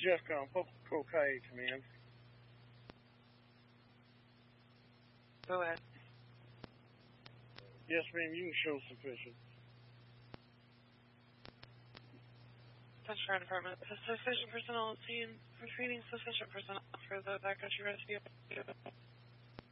Jeffcom, Poco Kai, command. Go ahead. Yes, ma'am, you can show sufficient. Central Fire Department. Sufficient personnel on scene. Retreating sufficient personnel for the backcountry rescue.